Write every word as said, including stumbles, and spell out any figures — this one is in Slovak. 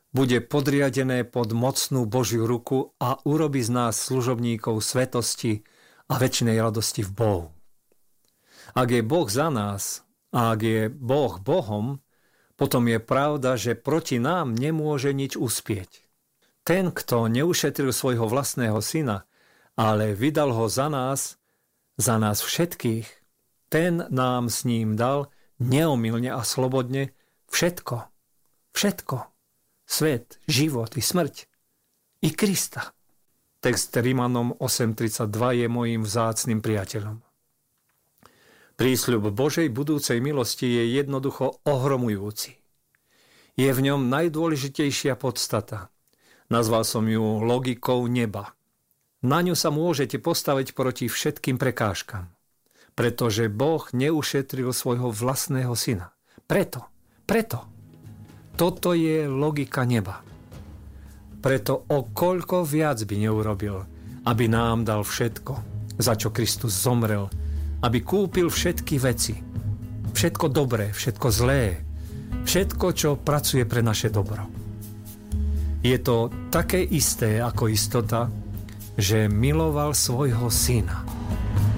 bude podriadené pod mocnú Božiu ruku a urobí z nás služobníkov svetosti a večnej radosti v Bohu. Ak je Boh za nás a ak je Boh Bohom, potom je pravda, že proti nám nemôže nič uspieť. Ten, kto neušetril svojho vlastného syna, ale vydal ho za nás, za nás všetkých, ten nám s ním dal neomylne a slobodne všetko. Všetko. Svet, život i smrť. I Krista. Text Rimanom osem tridsaťdva je mojím vzácnym priateľom. Prísľub Božej budúcej milosti je jednoducho ohromujúci. Je v ňom najdôležitejšia podstata. Nazval som ju logikou neba. Na ňu sa môžete postaviť proti všetkým prekážkam. Pretože Boh neušetril svojho vlastného syna. Preto, preto. Toto je logika neba. Preto o koľko viac by neurobil, aby nám dal všetko, za čo Kristus zomrel, aby kúpil všetky veci, všetko dobré, všetko zlé, všetko, čo pracuje pre naše dobro. Je to také isté ako istota, že miloval svojho syna.